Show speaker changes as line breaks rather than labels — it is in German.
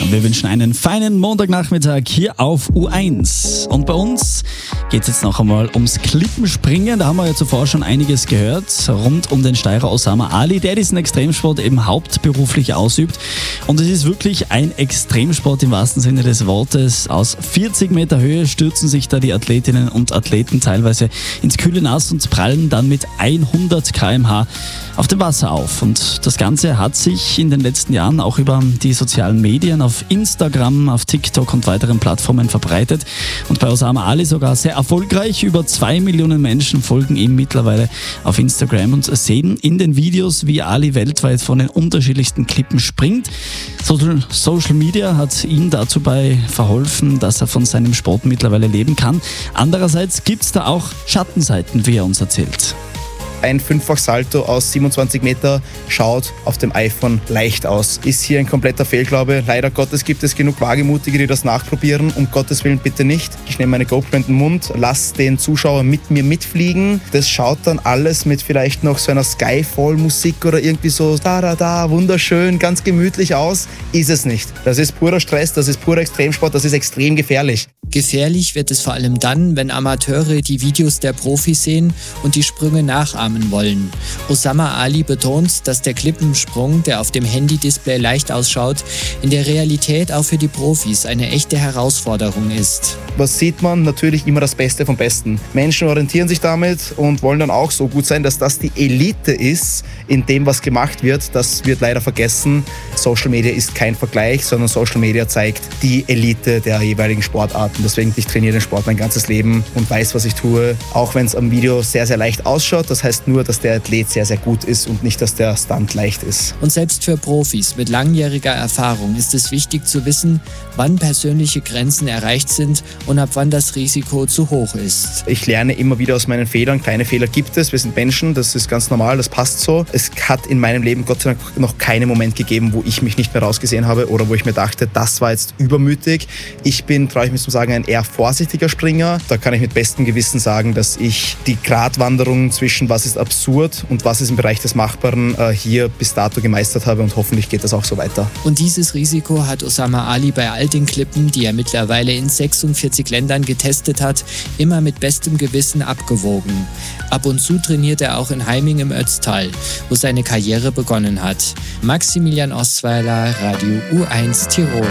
Und wir wünschen einen feinen Montagnachmittag hier auf U1. Und bei uns geht es jetzt noch einmal ums Klippenspringen. Da haben wir ja zuvor schon einiges gehört rund um den Steirer Osama Ali, der diesen Extremsport eben hauptberuflich ausübt. Und es ist wirklich ein Extremsport im wahrsten Sinne des Wortes. Aus 40 Meter Höhe stürzen sich da die Athletinnen und Athleten teilweise ins kühle Nass und prallen dann mit 100 km/h auf dem Wasser auf. Und das Ganze hat sich in den letzten Jahren auch über die sozialen Medien auf Instagram, auf TikTok und weiteren Plattformen verbreitet. Und bei Osama Ali sogar sehr erfolgreich. Über 2 Millionen Menschen folgen ihm mittlerweile auf Instagram und sehen in den Videos, wie Ali weltweit von den unterschiedlichsten Klippen springt. Social Media hat ihm dazu bei verholfen, dass er von seinem Sport mittlerweile leben kann. Andererseits gibt es da auch Schattenseiten, wie er uns erzählt.
Ein Fünffach-Salto aus 27 Meter schaut auf dem iPhone leicht aus. Ist hier ein kompletter Fehlglaube. Leider Gottes gibt es genug Wagemutige, die das nachprobieren. Um Gottes Willen bitte nicht. Ich nehme meine GoPro in den Mund, lasse den Zuschauer mit mir mitfliegen. Das schaut dann alles mit vielleicht noch so einer Skyfall-Musik oder irgendwie so da, wunderschön, ganz gemütlich aus. Ist es nicht. Das ist purer Stress, das ist purer Extremsport, das ist extrem gefährlich.
Gefährlich wird es vor allem dann, wenn Amateure die Videos der Profis sehen und die Sprünge nachahmen wollen. Osama Ali betont, dass der Klippensprung, der auf dem Handy-Display leicht ausschaut, in der Realität auch für die Profis eine echte Herausforderung ist.
Was sieht man? Natürlich immer das Beste vom Besten. Menschen orientieren sich damit und wollen dann auch so gut sein, dass das die Elite ist in dem, was gemacht wird. Das wird leider vergessen. Social Media ist kein Vergleich, sondern Social Media zeigt die Elite der jeweiligen Sportarten. Deswegen, ich trainiere den Sport mein ganzes Leben und weiß, was ich tue. Auch wenn es am Video sehr, sehr leicht ausschaut. Das heißt nur, dass der Athlet sehr, sehr gut ist und nicht, dass der Stunt leicht ist.
Und selbst für Profis mit langjähriger Erfahrung ist es wichtig zu wissen, wann persönliche Grenzen erreicht sind und ab wann das Risiko zu hoch ist.
Ich lerne immer wieder aus meinen Fehlern. Kleine Fehler gibt es. Wir sind Menschen, das ist ganz normal, das passt so. Es hat in meinem Leben Gott sei Dank noch keinen Moment gegeben, wo ich mich nicht mehr rausgesehen habe oder wo ich mir dachte, das war jetzt übermütig. Ich bin, traue ich mich zu sagen, ein eher vorsichtiger Springer. Da kann ich mit bestem Gewissen sagen, dass ich die Gratwanderung zwischen was ist absurd und was ist im Bereich des Machbaren hier bis dato gemeistert habe und hoffentlich geht das auch so weiter.
Und dieses Risiko hat Osama Ali bei all den Klippen, die er mittlerweile in 46 Ländern getestet hat, immer mit bestem Gewissen abgewogen. Ab und zu trainiert er auch in Heiming im Ötztal, wo seine Karriere begonnen hat. Maximilian Ostweiler, Radio U1 Tirol.